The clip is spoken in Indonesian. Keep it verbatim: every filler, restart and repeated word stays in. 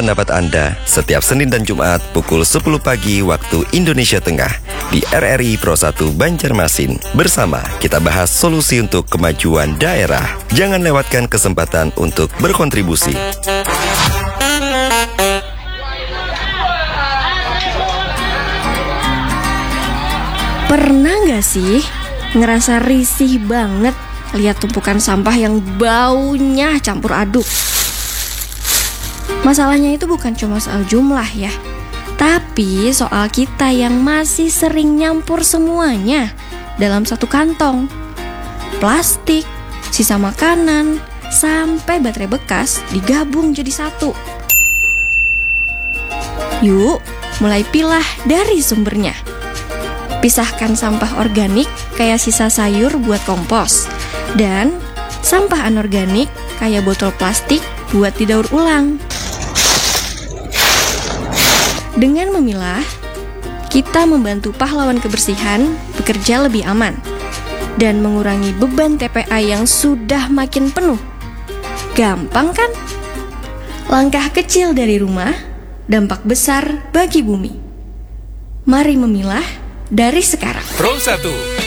pendapat Anda setiap Senin dan Jumat pukul sepuluh pagi waktu Indonesia Tengah di R R I Pro satu Banjarmasin. Bersama kita bahas solusi untuk kemajuan daerah. Jangan lewatkan kesempatan untuk berkontribusi. Pernah gak sih ngerasa risih banget lihat tumpukan sampah yang baunya campur aduk? Masalahnya itu bukan cuma soal jumlah ya, tapi soal kita yang masih sering nyampur semuanya dalam satu kantong. Plastik, sisa makanan, sampai baterai bekas digabung jadi satu. Yuk, mulai pilah dari sumbernya. Pisahkan sampah organik kayak sisa sayur buat kompos, dan sampah anorganik kayak botol plastik buat didaur ulang. Dengan memilah, kita membantu pahlawan kebersihan bekerja lebih aman dan mengurangi beban T P A yang sudah makin penuh. Gampang kan? Langkah kecil dari rumah, dampak besar bagi bumi. Mari memilah dari sekarang. Pro satu